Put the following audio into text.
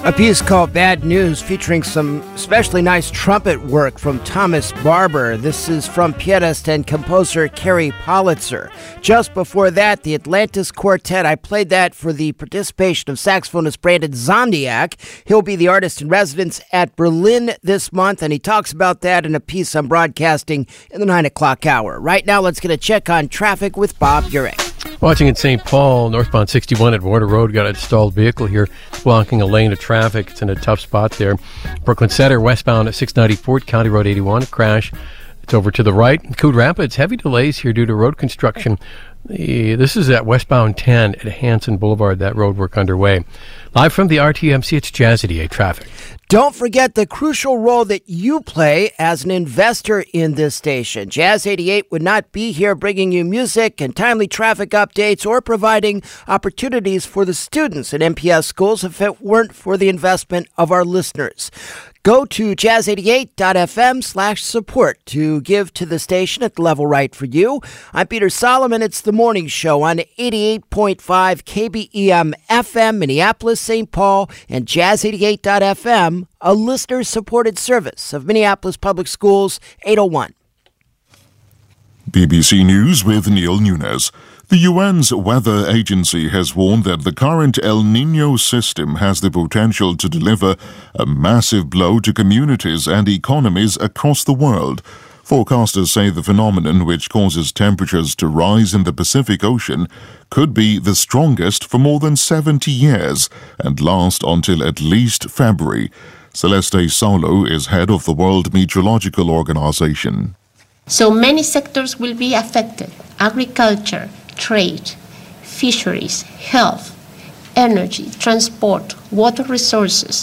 A piece called Bad News featuring some especially nice trumpet work from Thomas Barber. This is from pianist and composer Kerry Politzer. Just before that, the Atlantis Quartet. I played that for the participation of saxophonist Brandon Zondiak. He'll be the artist in residence at Berlin this month, and he talks about that in a piece I'm broadcasting in the 9 o'clock hour. Right now, let's get a check on traffic with Bob Urich. Watching in St. Paul, northbound 61 at Water Road, got a stalled vehicle here blocking a lane of traffic. It's in a tough spot there. Brooklyn Center, westbound at 690 Fort County Road 81, a crash. It's over to the right. Coon Rapids, heavy delays here due to road construction. This is at westbound 10 at Hanson Boulevard, that road work underway. Live from the RTMC, it's Jazz 88 traffic. Don't forget the crucial role that you play as an investor in this station. Jazz 88 would not be here bringing you music and timely traffic updates or providing opportunities for the students at MPS schools if it weren't for the investment of our listeners. Go to jazz88.fm/support to give to the station at the level right for you. I'm Peter Solomon. It's the morning show on 88.5 KBEM FM, Minneapolis, St. Paul, and jazz88.fm, a listener-supported service of Minneapolis Public Schools, 801. BBC News with Neil Nunes. The UN's weather agency has warned that the current El Niño system has the potential to deliver a massive blow to communities and economies across the world. Forecasters say the phenomenon, which causes temperatures to rise in the Pacific Ocean, could be the strongest for more than 70 years and last until at least February. Celeste Saulo is head of the World Meteorological Organization. So many sectors will be affected: agriculture, trade, fisheries, health, energy, transport, water resources,